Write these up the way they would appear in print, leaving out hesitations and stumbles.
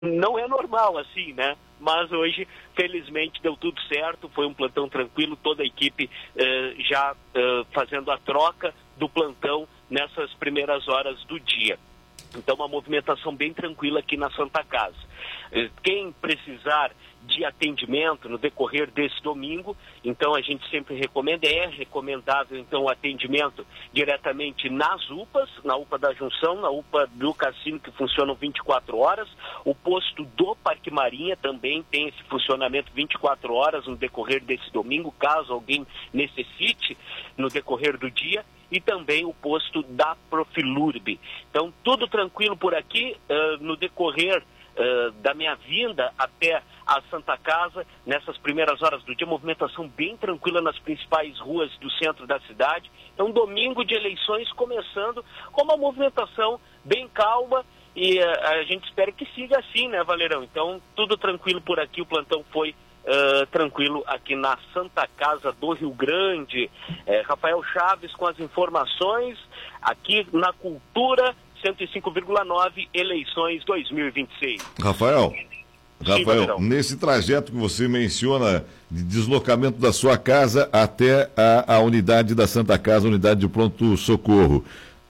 não é normal assim, né? Mas hoje, felizmente, deu tudo certo, foi um plantão tranquilo, toda a equipe já fazendo a troca do plantão nessas primeiras horas do dia. Então, uma movimentação bem tranquila aqui na Santa Casa. Quem precisar de atendimento no decorrer desse domingo, então a gente sempre recomenda, é recomendável então o atendimento diretamente nas UPAs, na UPA da Junção, na UPA do Cassino, que funcionam 24 horas, o posto do Parque Marinha também tem esse funcionamento 24 horas no decorrer desse domingo, caso alguém necessite no decorrer do dia, e também o posto da Profilurb. Então, tudo tranquilo por aqui, no decorrer da minha vinda até a Santa Casa, nessas primeiras horas do dia, movimentação bem tranquila nas principais ruas do centro da cidade. Então, domingo de eleições começando com uma movimentação bem calma e a gente espera que siga assim, né, Valerão? Então, tudo tranquilo por aqui, o plantão foi tranquilo aqui na Santa Casa do Rio Grande. Rafael Chaves com as informações aqui na Cultura 105,9, eleições 2026. Rafael, nesse trajeto que você menciona de deslocamento da sua casa até a unidade da Santa Casa, unidade de pronto-socorro,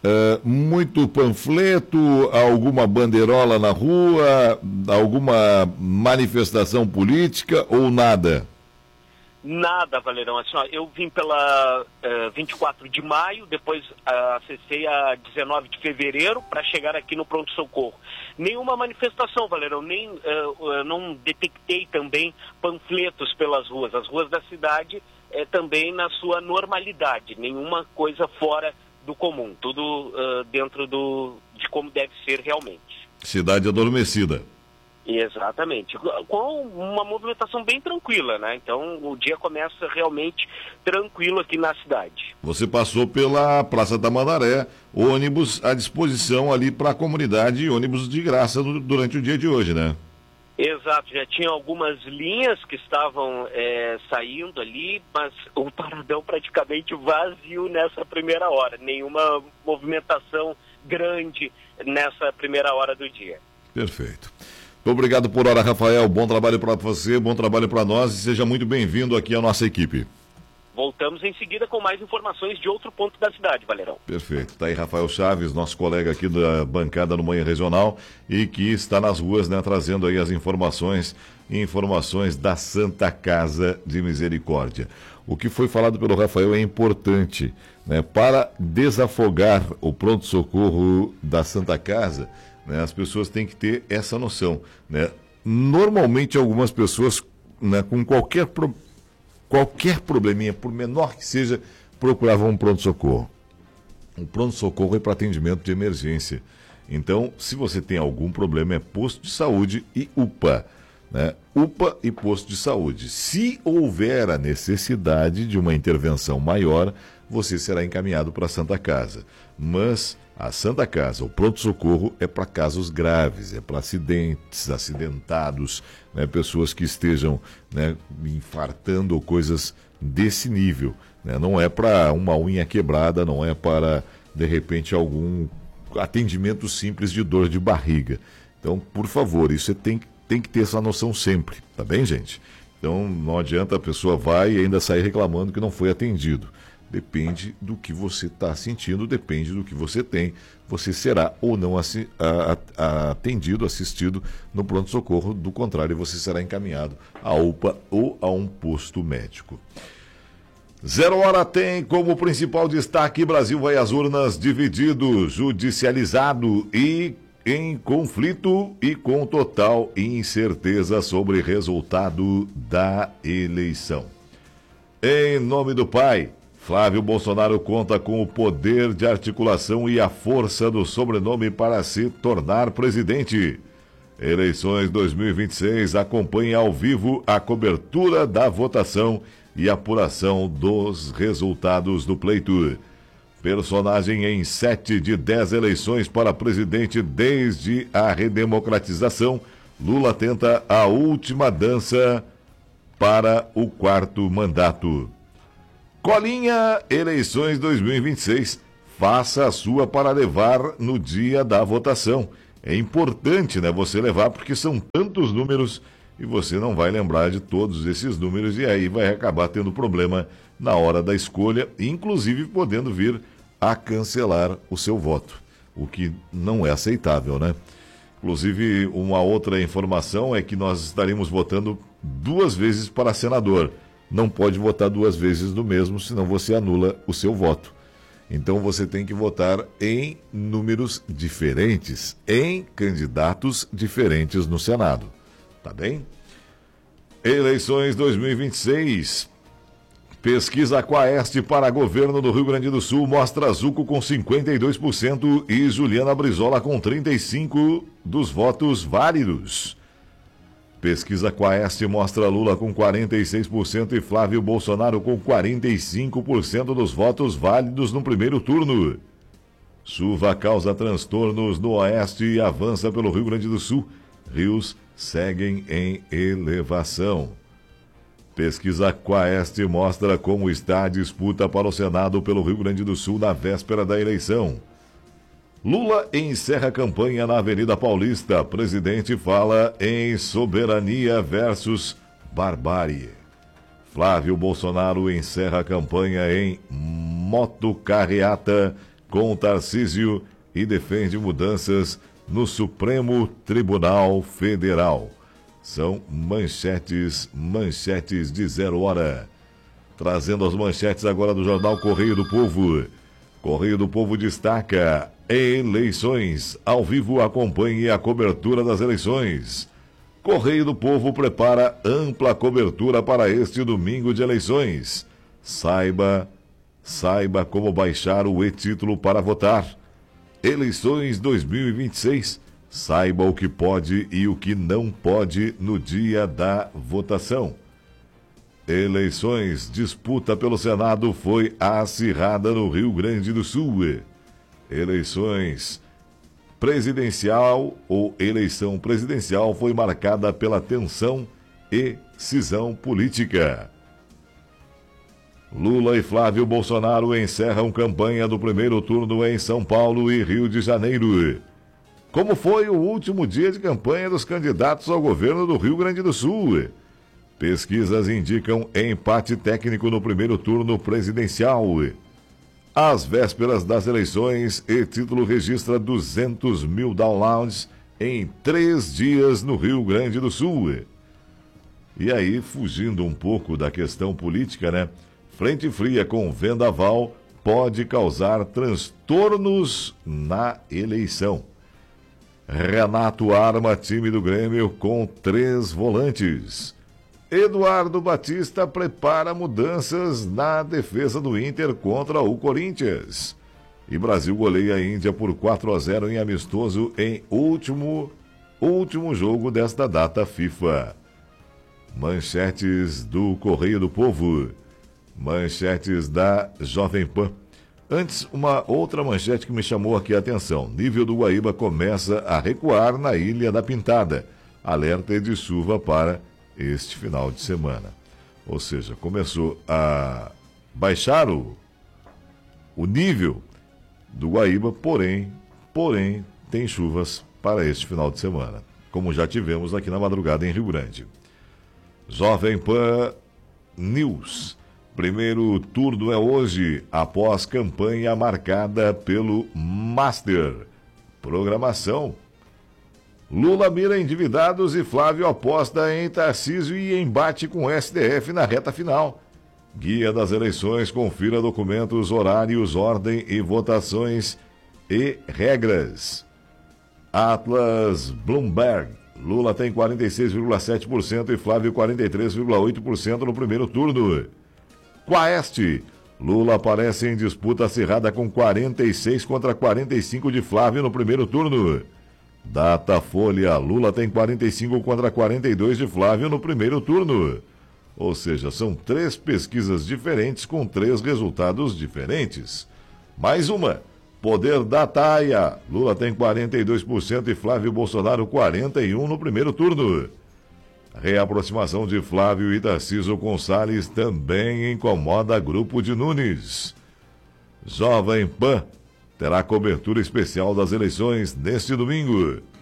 muito panfleto, alguma bandeirola na rua, alguma manifestação política ou nada? Nada, Valerão. Assim, ó, eu vim pela 24 de maio, depois acessei a 19 de fevereiro para chegar aqui no pronto-socorro. Nenhuma manifestação, Valerão, não detectei também panfletos pelas ruas. As ruas da cidade também na sua normalidade, nenhuma coisa fora do comum, tudo dentro de como deve ser realmente. Cidade adormecida. Exatamente, com uma movimentação bem tranquila, né? Então o dia começa realmente tranquilo aqui na cidade. Você passou pela Praça da Mandaré, ônibus à disposição ali para a comunidade, ônibus de graça durante o dia de hoje, né? Exato, já tinha algumas linhas que estavam saindo ali, mas o paradão praticamente vazio nessa primeira hora, nenhuma movimentação grande nessa primeira hora do dia. Perfeito. Muito obrigado por hora, Rafael. Bom trabalho para você, bom trabalho para nós e seja muito bem-vindo aqui à nossa equipe. Voltamos em seguida com mais informações de outro ponto da cidade, Valerão. Perfeito. Está aí Rafael Chaves, nosso colega aqui da bancada no Manhã Regional e que está nas ruas, né, trazendo aí as informações da Santa Casa de Misericórdia. O que foi falado pelo Rafael é importante, né, para desafogar o pronto-socorro da Santa Casa. As pessoas têm que ter essa noção, né? Normalmente algumas pessoas, né, com qualquer probleminha, por menor que seja, procuravam um pronto-socorro. Um pronto-socorro é para atendimento de emergência. Então, se você tem algum problema, é posto de saúde e UPA, né? UPA e posto de saúde. Se houver a necessidade de uma intervenção maior, você será encaminhado para a Santa Casa. Mas a Santa Casa, o pronto-socorro, é para casos graves, é para acidentados, né, pessoas que estejam, né, infartando ou coisas desse nível. Né, não é para uma unha quebrada, não é para, de repente, algum atendimento simples de dor de barriga. Então, por favor, isso tem que ter essa noção sempre, tá bem, gente? Então, não adianta a pessoa vai e ainda sair reclamando que não foi atendido. Depende do que você está sentindo, depende do que você tem. Você será ou não atendido, assistido no pronto-socorro. Do contrário, você será encaminhado à UPA ou a um posto médico. 0 hora tem como principal destaque: Brasil vai às urnas dividido, judicializado e em conflito e com total incerteza sobre resultado da eleição. Em nome do Pai, Flávio Bolsonaro conta com o poder de articulação e a força do sobrenome para se tornar presidente. Eleições 2026, acompanhe ao vivo a cobertura da votação e apuração dos resultados do pleito. Personagem em 7 de 10 eleições para presidente desde a redemocratização, Lula tenta a última dança para o 4º mandato. Colinha, eleições 2026. Faça a sua para levar no dia da votação. é importante, né, você levar, porque são tantos números e você não vai lembrar de todos esses números e aí vai acabar tendo problema na hora da escolha, inclusive podendo vir a cancelar o seu voto, o que não é aceitável, né? Inclusive, uma outra informação é que nós estaremos votando 2 vezes para senador. Não pode votar 2 vezes no mesmo, senão você anula o seu voto. Então você tem que votar em números diferentes, em candidatos diferentes no Senado. Tá bem? Eleições 2026. Pesquisa Quaest para governo do Rio Grande do Sul mostra Zuco com 52% e Juliana Brizola com 35% dos votos válidos. Pesquisa Quaest mostra Lula com 46% e Flávio Bolsonaro com 45% dos votos válidos no primeiro turno. Chuva causa transtornos no oeste e avança pelo Rio Grande do Sul. Rios seguem em elevação. Pesquisa Quaest mostra como está a disputa para o Senado pelo Rio Grande do Sul na véspera da eleição. Lula encerra campanha na Avenida Paulista. Presidente fala em soberania versus barbárie. Flávio Bolsonaro encerra campanha em motocarreata com Tarcísio e defende mudanças no Supremo Tribunal Federal. São manchetes de 0 hora. Trazendo as manchetes agora do jornal Correio do Povo. Correio do Povo destaca: eleições. Ao vivo acompanhe a cobertura das eleições. Correio do Povo prepara ampla cobertura para este domingo de eleições. Saiba como baixar o e-título para votar. Eleições 2026. Saiba o que pode e o que não pode no dia da votação. Eleições. Disputa pelo Senado foi acirrada no Rio Grande do Sul. Eleições. Presidencial ou eleição presidencial foi marcada pela tensão e cisão política. Lula e Flávio Bolsonaro encerram campanha do primeiro turno em São Paulo e Rio de Janeiro. Como foi o último dia de campanha dos candidatos ao governo do Rio Grande do Sul? Pesquisas indicam empate técnico no primeiro turno presidencial. Às vésperas das eleições, e-título registra 200 mil downloads em 3 dias no Rio Grande do Sul. E aí, fugindo um pouco da questão política, né? Frente fria com vendaval pode causar transtornos na eleição. Renato arma time do Grêmio com 3 volantes. Eduardo Batista prepara mudanças na defesa do Inter contra o Corinthians. E Brasil goleia a Índia por 4-0 em amistoso em último jogo desta data FIFA. Manchetes do Correio do Povo. Manchetes da Jovem Pan. Antes, uma outra manchete que me chamou aqui a atenção. Nível do Guaíba começa a recuar na Ilha da Pintada. Alerta de chuva para este final de semana. Ou seja, começou a baixar o nível do Guaíba, porém, tem chuvas para este final de semana, como já tivemos aqui na madrugada em Rio Grande. Jovem Pan News. Primeiro turno é hoje, após campanha marcada pelo Master. Programação. Lula mira endividados e Flávio aposta em Tarcísio e embate com STF na reta final. Guia das eleições, confira documentos, horários, ordem e votações e regras. Atlas Bloomberg. Lula tem 46,7% e Flávio 43,8% no primeiro turno. Quaest. Lula aparece em disputa acirrada com 46 contra 45 de Flávio no primeiro turno. Datafolha. Lula tem 45 contra 42 de Flávio no primeiro turno. Ou seja, são 3 pesquisas diferentes com 3 resultados diferentes. Mais uma. Poder Dataia. Lula tem 42% e Flávio Bolsonaro 41% no primeiro turno. Reaproximação de Flávio e Tarcísio com Salles também incomoda grupo de Nunes. Jovem Pan terá cobertura especial das eleições neste domingo.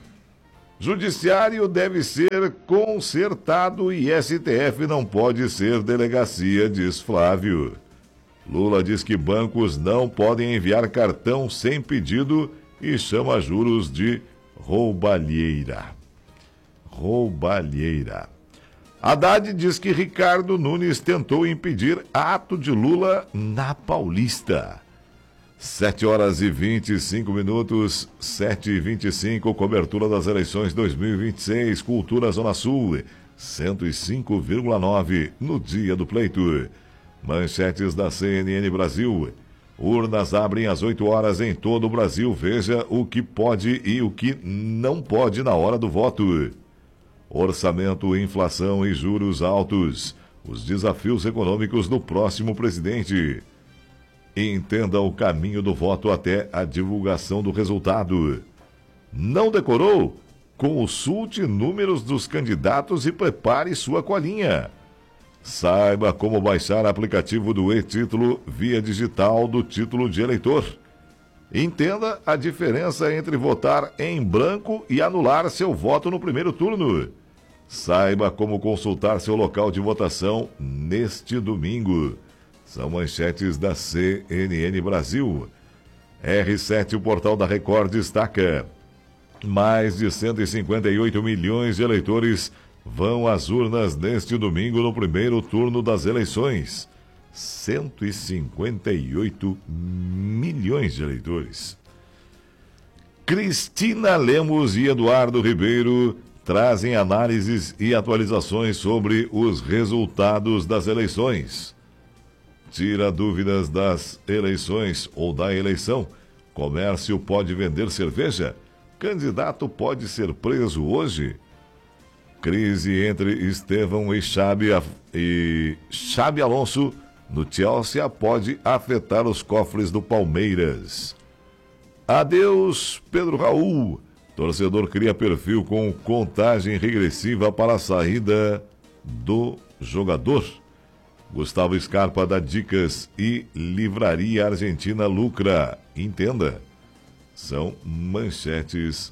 Judiciário deve ser consertado e STF não pode ser delegacia, diz Flávio. Lula diz que bancos não podem enviar cartão sem pedido e chama juros de roubalheira. Roubalheira. Haddad diz que Ricardo Nunes tentou impedir ato de Lula na Paulista. 7h25, 7h25, cobertura das eleições 2026, Cultura Zona Sul, 105,9 no dia do pleito. Manchetes da CNN Brasil. Urnas abrem às 8 horas em todo o Brasil. Veja o que pode e o que não pode na hora do voto. Orçamento, inflação e juros altos. Os desafios econômicos do próximo presidente. Entenda o caminho do voto até a divulgação do resultado. Não decorou? Consulte números dos candidatos e prepare sua colinha. Saiba como baixar aplicativo do e-Título via digital do título de eleitor. Entenda a diferença entre votar em branco e anular seu voto no primeiro turno. Saiba como consultar seu local de votação neste domingo. São manchetes da CNN Brasil. R7, o portal da Record, destaca: mais de 158 milhões de eleitores vão às urnas neste domingo no primeiro turno das eleições. 158 milhões de eleitores. Cristina Lemos e Eduardo Ribeiro trazem análises e atualizações sobre os resultados das eleições. Tira dúvidas das eleições ou da eleição. Comércio pode vender cerveja? Candidato pode ser preso hoje? Crise entre Estevão e Xabi Alonso no Chelsea pode afetar os cofres do Palmeiras. Adeus, Pedro Raul. Torcedor cria perfil com contagem regressiva para a saída do jogador. Gustavo Scarpa dá dicas e Livraria Argentina lucra. Entenda. São manchetes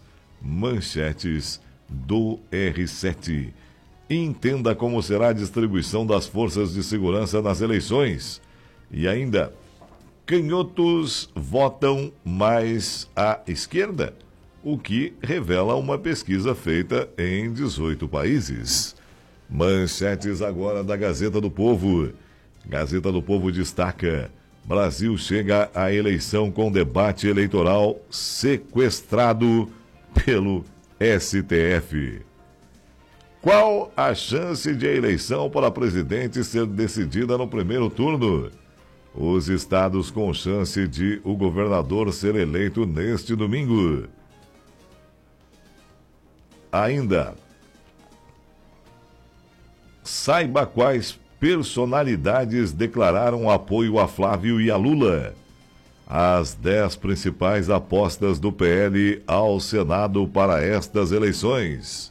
do R7. Entenda como será a distribuição das forças de segurança nas eleições. E ainda, canhotos votam mais à esquerda, o que revela uma pesquisa feita em 18 países. Manchetes agora da Gazeta do Povo. Gazeta do Povo destaca: Brasil chega à eleição com debate eleitoral sequestrado pelo STF. Qual a chance de a eleição para presidente ser decidida no primeiro turno? Os estados com chance de o governador ser eleito neste domingo. Ainda, saiba quais personalidades declararam apoio a Flávio e a Lula. As 10 principais apostas do PL ao Senado para estas eleições.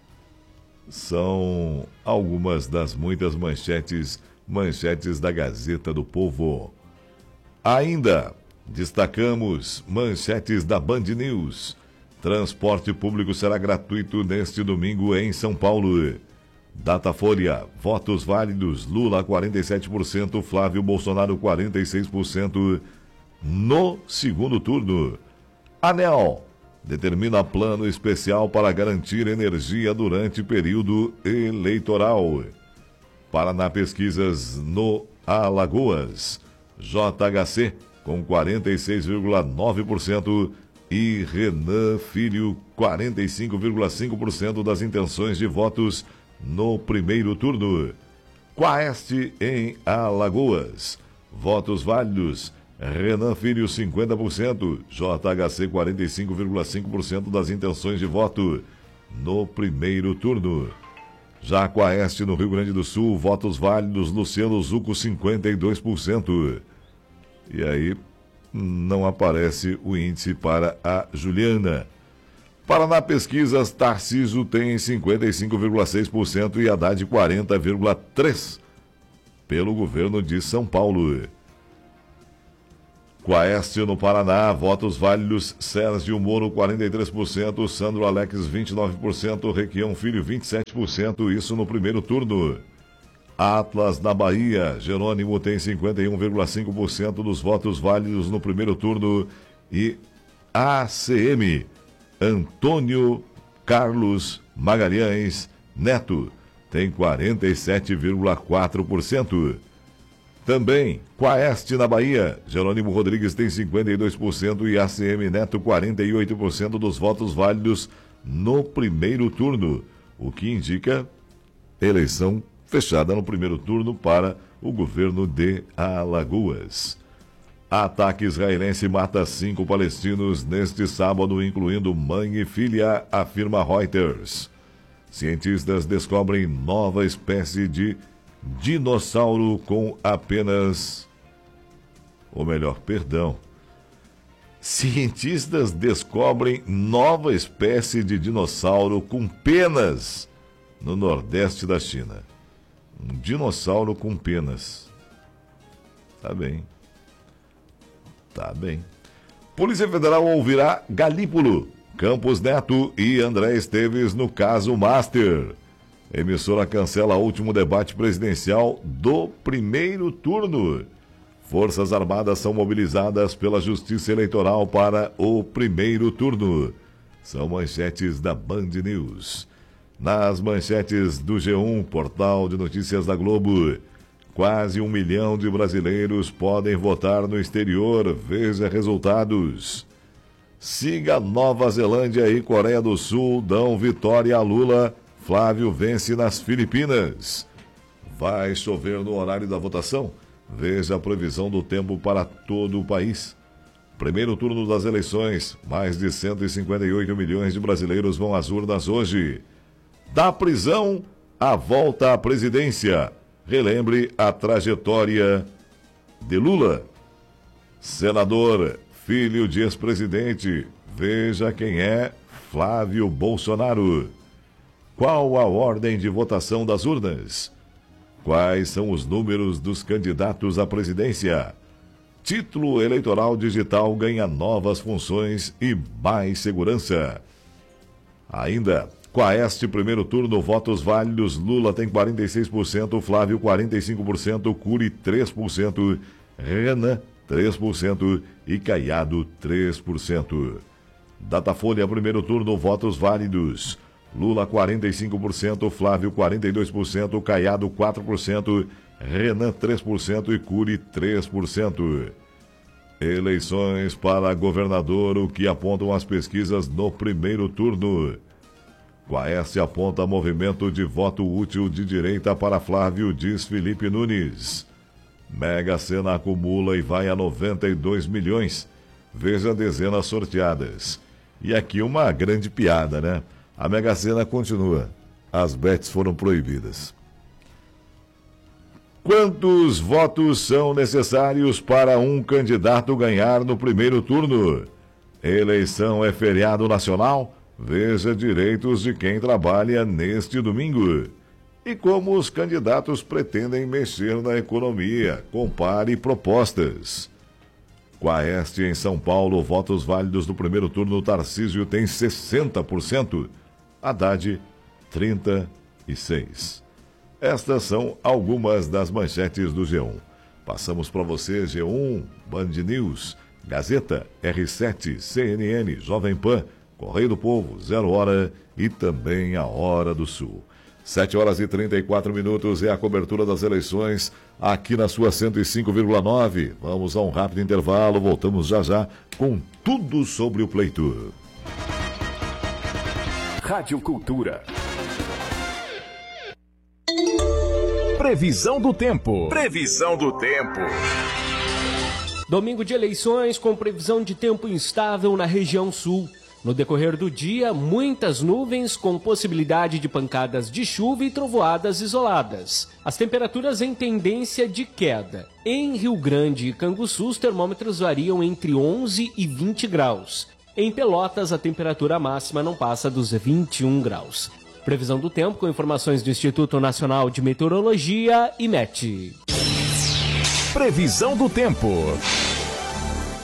São algumas das muitas manchetes da Gazeta do Povo. Ainda destacamos manchetes da Band News. Transporte público será gratuito neste domingo em São Paulo. Datafolha, votos válidos, Lula 47%, Flávio Bolsonaro 46% no segundo turno. ANEEL determina plano especial para garantir energia durante período eleitoral. Paraná Pesquisas no Alagoas, JHC com 46,9% e Renan Filho 45,5% das intenções de votos no primeiro turno. Quaest em Alagoas, votos válidos, Renan Filho 50%, JHC 45,5% das intenções de voto no primeiro turno. Já Quaest no Rio Grande do Sul, votos válidos, Luciano Zucco 52%. E aí não aparece o índice para a Juliana. Paraná Pesquisas, Tarcísio tem 55,6% e Haddad 40,3% pelo governo de São Paulo. Quaest no Paraná, votos válidos, Sérgio Moro 43%, Sandro Alex 29%, Requião Filho 27%, isso no primeiro turno. Atlas na Bahia, Jerônimo tem 51,5% dos votos válidos no primeiro turno e ACM, Antônio Carlos Magalhães Neto, tem 47,4%. Também, Quaest na Bahia, Jerônimo Rodrigues tem 52% e ACM Neto 48% dos votos válidos no primeiro turno, o que indica eleição fechada no primeiro turno para o governo de Alagoas. Ataque israelense mata 5 palestinos neste sábado, incluindo mãe e filha, afirma Reuters. Cientistas descobrem nova espécie de dinossauro com apenas... Cientistas descobrem nova espécie de dinossauro com penas no nordeste da China. Um dinossauro com penas. Tá bem. Tá bem. Polícia Federal ouvirá Galípolo, Campos Neto e André Esteves no caso Master. Emissora cancela o último debate presidencial do primeiro turno. Forças Armadas são mobilizadas pela Justiça Eleitoral para o primeiro turno. São manchetes da Band News. Nas manchetes do G1, portal de notícias da Globo, quase 1 milhão de brasileiros podem votar no exterior. Veja resultados. Siga Nova Zelândia e Coreia do Sul, dão vitória a Lula. Flávio vence nas Filipinas. Vai chover no horário da votação? Veja a previsão do tempo para todo o país. Primeiro turno das eleições. Mais de 158 milhões de brasileiros vão às urnas hoje. Da prisão à volta à presidência. Relembre a trajetória de Lula. Senador, filho de ex-presidente. Veja quem é Flávio Bolsonaro. Qual a ordem de votação das urnas? Quais são os números dos candidatos à presidência? Título eleitoral digital ganha novas funções e mais segurança. Ainda, Quaest primeiro turno, votos válidos, Lula tem 46%, Flávio 45%, Cury 3%, Renan 3% e Caiado 3%. Datafolha primeiro turno, votos válidos. Lula 45%, Flávio 42%, Caiado 4%, Renan 3% e Cury 3%. Eleições para governador, o que apontam as pesquisas no primeiro turno. Quaest aponta movimento de voto útil de direita para Flávio, diz Felipe Nunes. Mega Sena acumula e vai a 92 milhões. Veja dezenas sorteadas. E aqui uma grande piada, né? A Mega Sena continua. As bets foram proibidas. Quantos votos são necessários para um candidato ganhar no primeiro turno? Eleição é feriado nacional? Veja direitos de quem trabalha neste domingo. E como os candidatos pretendem mexer na economia? Compare propostas. Quaest em São Paulo, votos válidos do primeiro turno, Tarcísio tem 60%. Haddad, 36%. Estas são algumas das manchetes do G1. Passamos para você, G1, Band News, Gazeta, R7, CNN, Jovem Pan, Correio do Povo, 0 Hora e também a Hora do Sul. 7h34 é a cobertura das eleições aqui na sua 105,9. Vamos a um rápido intervalo, voltamos já já com tudo sobre o pleito. Rádio Cultura. Previsão do tempo. Previsão do tempo. Domingo de eleições com previsão de tempo instável na região sul. No decorrer do dia, muitas nuvens com possibilidade de pancadas de chuva e trovoadas isoladas. As temperaturas em tendência de queda. Em Rio Grande e Canguçu, os termômetros variam entre 11 e 20 graus. Em Pelotas, a temperatura máxima não passa dos 21 graus. Previsão do tempo com informações do Instituto Nacional de Meteorologia, IMET. Previsão do tempo.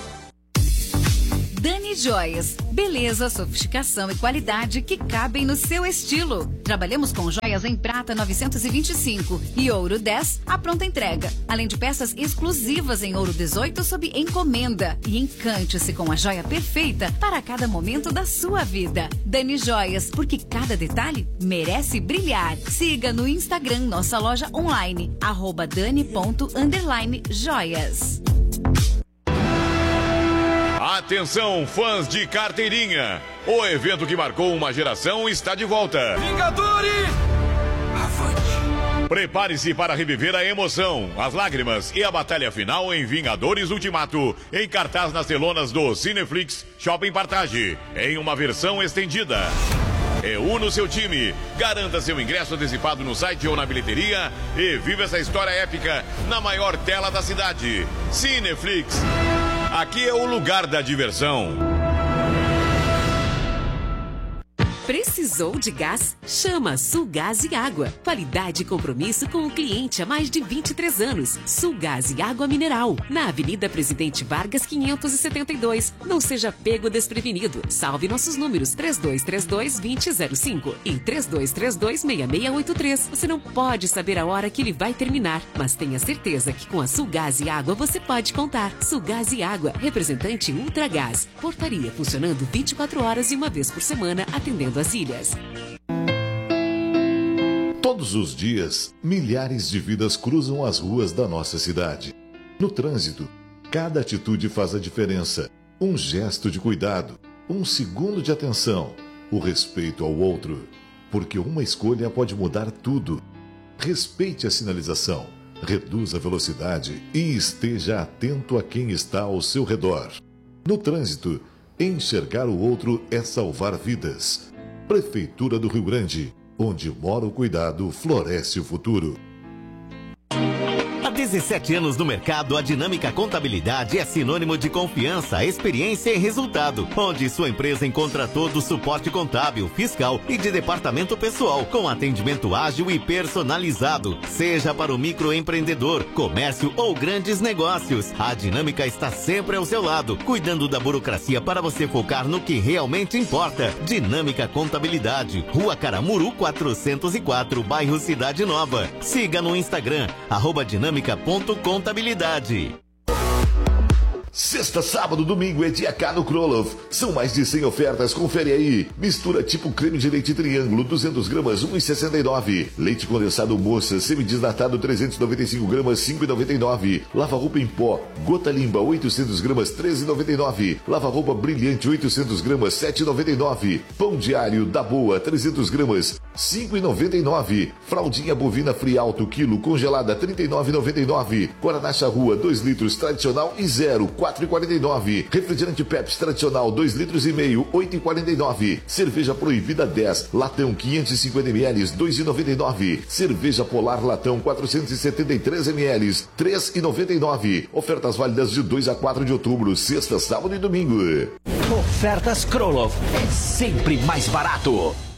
Dani Joias. Beleza, sofisticação e qualidade que cabem no seu estilo. Trabalhamos com joias em prata 925 e ouro 10 à pronta entrega. Além de peças exclusivas em ouro 18 sob encomenda. E encante-se com a joia perfeita para cada momento da sua vida. Dani Joias, porque cada detalhe merece brilhar. Siga no Instagram nossa loja online, @dani._joias. Atenção, fãs de carteirinha! O evento que marcou uma geração está de volta. Vingadores! Avante! Prepare-se para reviver a emoção, as lágrimas e a batalha final em Vingadores Ultimato, em cartaz nas telonas do Cineflix Shopping Partage, em uma versão estendida. Reúna o seu time, garanta seu ingresso antecipado no site ou na bilheteria e viva essa história épica na maior tela da cidade. Cineflix. Aqui é o lugar da diversão. Precisou de gás? Chama Sulgás e Água. Qualidade e compromisso com o cliente há mais de 23 anos. Sulgás e Água Mineral. Na Avenida Presidente Vargas, 572. Não seja pego desprevenido. Salve nossos números 3232-2005 e 3232-6683. Você não pode saber a hora que ele vai terminar, mas tenha certeza que com a Sulgás e Água você pode contar. Sulgás e Água, representante Ultragás. Portaria funcionando 24 horas e uma vez por semana, atendendo as ilhas. Todos os dias, milhares de vidas cruzam as ruas da nossa cidade. No trânsito, cada atitude faz a diferença. Um gesto de cuidado, um segundo de atenção, o respeito ao outro. Porque uma escolha pode mudar tudo. Respeite a sinalização, reduza a velocidade e esteja atento a quem está ao seu redor. No trânsito, enxergar o outro é salvar vidas. Prefeitura do Rio Grande, onde mora o cuidado, floresce o futuro. Há 17 anos no mercado, a Dinâmica Contabilidade é sinônimo de confiança, experiência e resultado, onde sua empresa encontra todo o suporte contábil, fiscal e de departamento pessoal, com atendimento ágil e personalizado, seja para o microempreendedor, comércio ou grandes negócios. A Dinâmica está sempre ao seu lado, cuidando da burocracia para você focar no que realmente importa. Dinâmica Contabilidade, Rua Caramuru 404, bairro Cidade Nova. Siga no Instagram, @dinâmica.contabilidade. Sexta, sábado, domingo é dia K no Kroloff. São mais de 100 ofertas, confere aí. Mistura tipo creme de leite triângulo, 200 gramas, 1,69. Leite condensado moça, semidesnatado, 395 gramas, 5,99. Lava-roupa em pó, gota limpa, 800 gramas, 13,99. Lava-roupa brilhante, 800 gramas, 7,99. Pão diário da Boa, 300 gramas, 5,99. Fraldinha bovina Frialto, quilo, congelada, 39,99. Guaraná Charrua, 2 litros, tradicional e zero, 4,49. Refrigerante Pepsi tradicional 2 litros e meio, 8,49. Cerveja Proibida 10, latão 550 ml, 2,99. Cerveja Polar latão 473 ml, 3,99. Ofertas válidas de 2 a 4 de outubro, sexta, sábado e domingo. Ofertas Kroloff é sempre mais barato.